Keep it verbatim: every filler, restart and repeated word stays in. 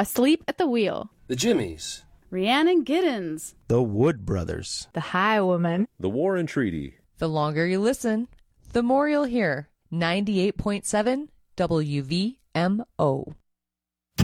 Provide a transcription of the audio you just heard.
Asleep at the Wheel. The Jimmies. Rhiannon Giddens. The Wood Brothers. The Highwoman. The War and Treaty. The longer you listen, the more you'll hear. ninety-eight point seven W V M O.